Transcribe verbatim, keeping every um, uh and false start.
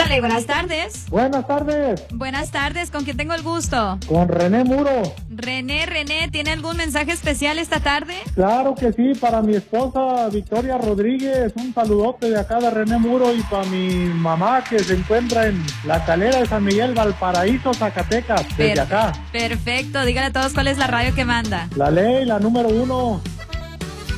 Échale, buenas tardes. Buenas tardes. Buenas tardes, ¿con quién tengo el gusto? Con René Muro. René, René, ¿tiene algún mensaje especial esta tarde? Claro que sí, para mi esposa Victoria Rodríguez, un saludote de acá de René Muro, y para mi mamá que se encuentra en la Calera de San Miguel, Valparaíso, Zacatecas, desde Per- acá. Perfecto, dígale a todos cuál es la radio que manda. La ley, la número uno.